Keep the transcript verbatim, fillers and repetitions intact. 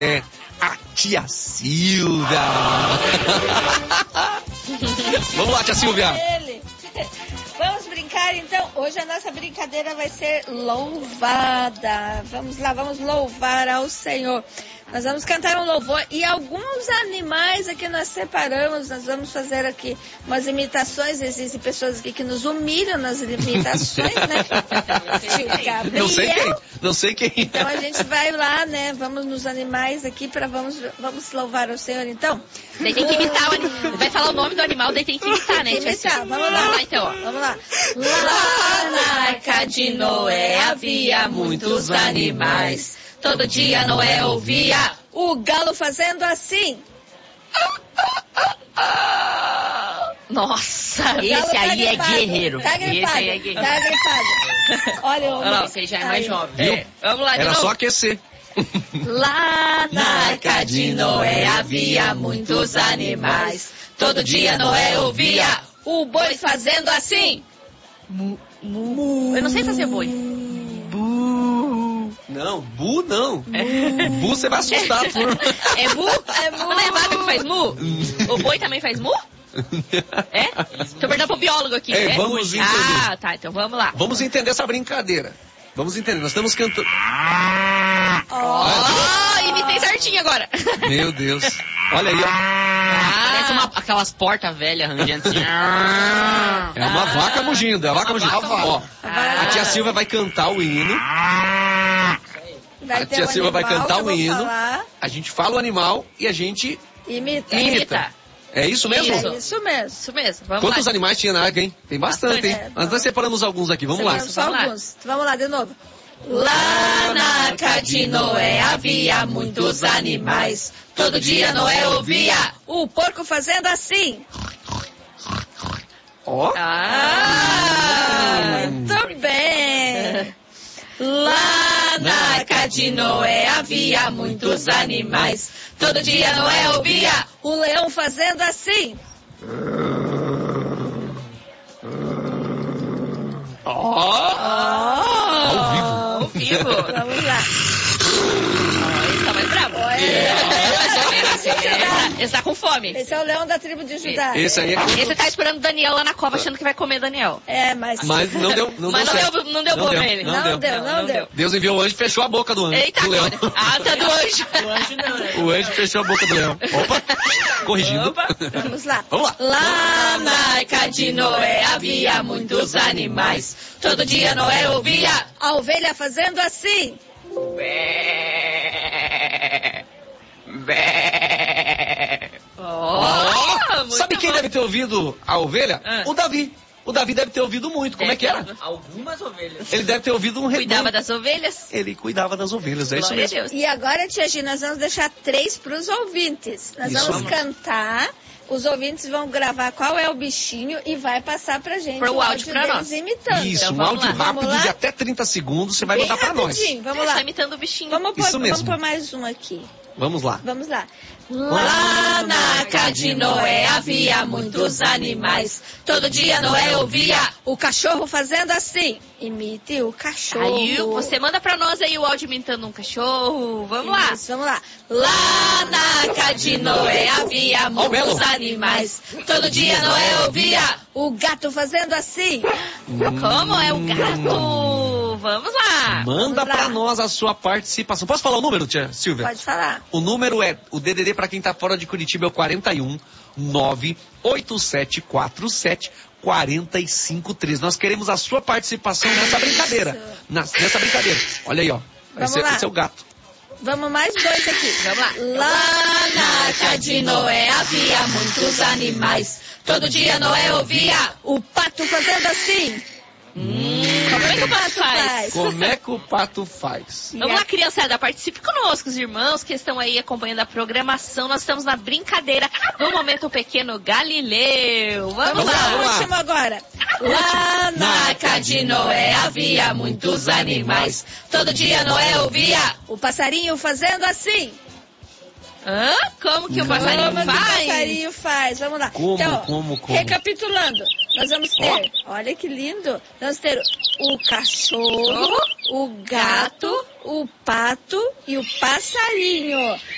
É a tia Silvia. Vamos lá, tia Silvia. Ele. Vamos brincar então? Hoje a nossa brincadeira vai ser louvada. Vamos lá, vamos louvar ao Senhor. Nós vamos cantar um louvor e alguns animais aqui nós separamos, nós vamos fazer aqui umas imitações. Existem pessoas aqui que nos humilham nas imitações, né? Não sei quem, não sei quem. Então a gente vai lá, né? Vamos nos animais aqui para vamos, vamos louvar ao Senhor então. Daí tem que imitar o animal. Vai falar o nome do animal, daí tem que imitar, né? Imitar, vamos lá. Vamos lá então, ó. Vamos lá. Lá na arca de Noé havia muitos animais. Todo dia Noé ouvia o galo fazendo assim. Nossa, Esse tá aí gripado, é guerreiro. Tá gripado, Esse aí é guerreiro. Tá gripado. Olha o Olha lá, você já é mais aí. jovem. É. Vamos lá de Era novo. só aquecer. Lá na arca de Noé havia muitos animais. Todo dia Noé ouvia o boi fazendo assim. Mu, mu. Eu não sei fazer boi. Bu. Não, bu não. É. Bu você vai assustar, por. É bu? É mu. Não é vaca que faz mu? O boi também faz mu? É? Tô perguntando pro biólogo aqui. Ei, é? vamos entender. Ah, tá. Então vamos lá. Vamos entender essa brincadeira. Vamos entender. Nós estamos cantando. Oh, imitei certinho agora. Meu Deus. Olha aí, ó. Ah, Parece uma, aquelas portas velhas rangendo assim. É uma vaca mugindo, é a vaca mugindo. Ó, a tia Silvia vai cantar o hino. Vai A ter tia um Silvia vai animal cantar que eu o vou hino. falar. A gente fala o animal e a gente Imita. imita. É isso mesmo? É isso mesmo. Isso mesmo. Vamos Quantos lá. animais tinha na arca, hein? Tem bastante, hein? Bastante. Mas nós separamos alguns aqui, vamos lá. Só Vamos lá. alguns. Vamos lá, de novo. Lá na arca de Noé havia muitos animais. Todo dia Noé ouvia. O porco fazendo assim. Ó. Ah, Hum. muito bem. Lá na arca de Noé havia muitos animais. Todo dia Noé ouvia. O leão fazendo assim. Ó. Ao vivo. Ao vivo. Vamos lá. Ó, esse tá mais bravo. Esse, esse tá com fome. Esse é o leão da tribo de Judá. Esse aí é... Esse tá esperando o Daniel lá na cova, achando que vai comer Daniel. É, mas... Mas não deu, não Mas deu não certo. deu, não deu bom pra ele. Não, Não deu. deu, não deu. Deus enviou o anjo e fechou a boca do anjo. Eita, do leão. agora. A asa do anjo. O anjo não, né? O anjo fechou a boca do leão. Opa, corrigindo. Opa. Vamos lá. Vamos lá. Lá na arca de Noé havia muitos animais. Todo dia Noé ouvia. A ovelha fazendo assim. Bé. Bé. Oh, muito Sabe quem bom. deve ter ouvido a ovelha? Ah. O Davi. O Davi deve ter ouvido muito. Como é que era? Algumas ovelhas. Ele deve ter ouvido um rebanho. Cuidava das ovelhas? Ele cuidava das ovelhas, é isso Glória a mesmo. Deus. E agora, tia Gi, nós vamos deixar três para os ouvintes. Nós Isso. vamos cantar, os ouvintes vão gravar qual é o bichinho e vai passar pra gente Pro o áudio pra deles nós. imitando. Isso, Então, um vamos áudio lá. rápido Vamos lá? de até trinta segundos, você vai Bem mandar pra nós. rapidinho, vamos Ele lá. tá imitando o bichinho. Vamos pôr, Isso mesmo. vamos pôr mais um aqui. Vamos lá. Vamos lá. Lá na arca de Noé havia muitos animais. Todo dia Noé ouvia. O cachorro fazendo assim. Imite o cachorro. Aí você manda pra nós aí o áudio imitando um cachorro. Vamos lá. Isso, vamos lá. Lá na arca de Noé havia muitos animais. Todo dia Noé ouvia. O gato fazendo assim. Como é o gato? Vamos lá. Manda Vamos lá. pra nós a sua participação. Posso falar o número, tia Silvia? Pode falar. O número é, o D D D pra quem tá fora de Curitiba é o quarenta e um, nove oito sete quatro sete, quatro cinco três. Nós queremos a sua participação nessa brincadeira. Na- nessa brincadeira. Olha aí, ó. Vamos Esse, é- lá. esse é o gato. Vamos mais dois aqui. Vamos lá. Lá Na arca de Noé havia muitos animais. Todo dia Noé ouvia. o pato fazendo assim. Hum, como é que o pato faz? Como é que o pato faz? Vamos lá, criançada, participe conosco, os irmãos que estão aí acompanhando a programação. Nós estamos na brincadeira do Momento Pequeno Galileu. Vamos, Vamos lá. lá, vamos o lá. último agora. Lá Na arca de Noé havia muitos animais. Todo dia Noé ouvia. o passarinho fazendo assim. Hã? Como que o passarinho Como que o faz? passarinho faz? Vamos lá. Como, então, como, como? recapitulando, nós vamos ter, olha que lindo, nós vamos ter o cachorro, o gato, o pato e o passarinho.